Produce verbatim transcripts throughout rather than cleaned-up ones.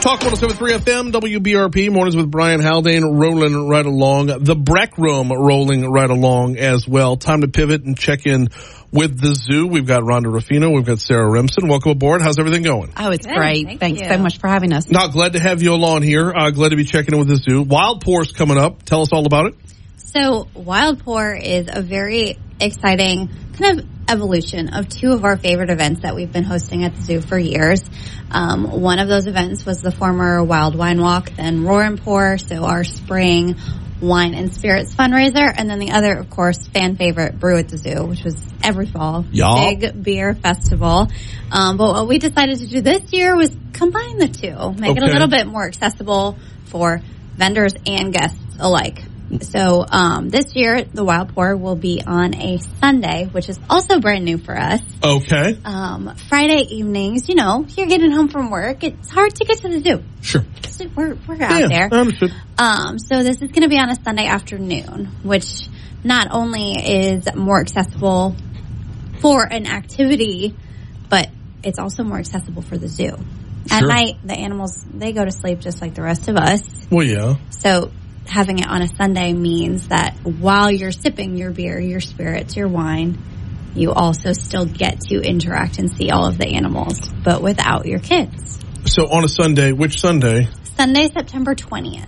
Talk one oh seven point three F M, W B R P, mornings with Brian Haldane rolling right along. The Breck Room rolling right along as well. Time to pivot and check in with the zoo. We've got Rhonda Ruffino. We've got Sarah Remsen. Welcome aboard. How's everything going? Oh, it's Good, great. thank Thanks you. so much for having us. Not glad to have you all on here. Uh, glad to be checking in with the zoo. Wild Pour's coming up. Tell us all about it. So Wild Pour is a very exciting kind of evolution of two of our favorite events that we've been hosting at the zoo for years. Um, one of those events was the former Wild Wine Walk, then Roar and Pour, so our spring wine and spirits fundraiser. And then the other, of course, fan favorite, Brew at the Zoo, which was every fall. Y'all. Big beer festival. Um, but what we decided to do this year was combine the two, make it a Okay. little bit more accessible for vendors and guests alike. So um, this year, the Wild Pour will be on a Sunday, which is also brand new for us. Okay. Um, Friday evenings, you know, you're getting home from work. It's hard to get to the zoo. Sure. So we're we're out Yeah, there. I understood. Um, so this is going to be on a Sunday afternoon, which not only is more accessible for an activity, but it's also more accessible for the zoo. At Sure. night, the animals, they go to sleep just like the rest of us. Well, yeah. So having it on a Sunday means that while you're sipping your beer, your spirits, your wine, you also still get to interact and see all of the animals, but without your kids. So on a Sunday, which Sunday? Sunday, September twentieth.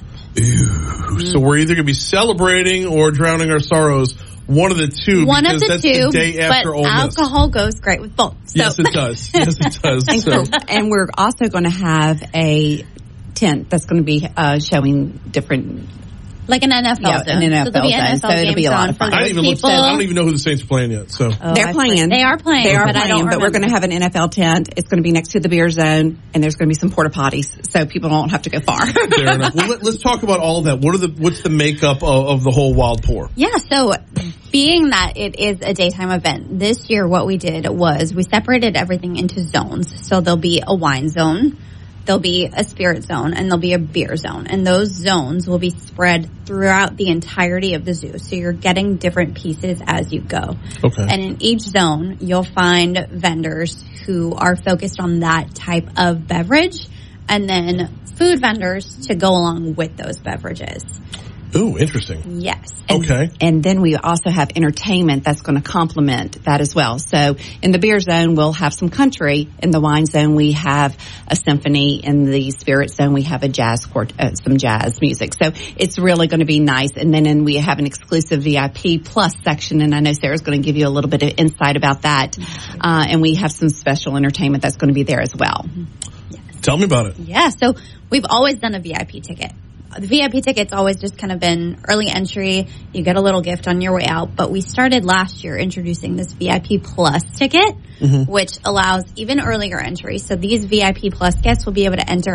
Ooh. So we're either going to be celebrating or drowning our sorrows. One of the two. One of because the that's two, the day after but Ole Miss. alcohol goes great with both. So. Yes, it does. Yes, it does. And, So, so, and we're also going to have a tent that's going to be uh, showing different. Like an N F L Yeah, zone. an N F L so there'll be zone, N F L so it'll games be a lot on of fun. for I those didn't even look. people. I don't even know who the Saints are playing yet. So Oh, They're I playing. forget. They are playing. They are but I playing, don't but we're going to remember. have an N F L tent. It's going to be next to the beer zone, and there's going to be some porta potties, so people won't have to go far. fair enough. Well, let, let's talk about all of that. What are the what's the makeup of, of the whole Wild Pour? Yeah, so being that it is a daytime event, this year what we did was we separated everything into zones. So there'll be a wine zone, there'll be a spirit zone, and there'll be a beer zone. And those zones will be spread throughout the entirety of the zoo. So you're getting different pieces as you go. Okay. And in each zone, you'll find vendors who are focused on that type of beverage, and then food vendors to go along with those beverages. Ooh, interesting. Yes. Okay. And then we also have entertainment that's going to complement that as well. So in the beer zone, we'll have some country. In the wine zone, we have a symphony. In the spirit zone, we have a jazz court, uh, some jazz music. So it's really going to be nice. And then in, we have an exclusive V I P plus section. And I know Sarah's going to give you a little bit of insight about that. Uh, and we have some special entertainment that's going to be there as well. Tell me about it. Yeah, so we've always done a V I P ticket. The V I P ticket's always just kind of been early entry. You get a little gift on your way out. But we started last year introducing this V I P Plus ticket, Mm-hmm. which allows even earlier entry. So these V I P Plus guests will be able to enter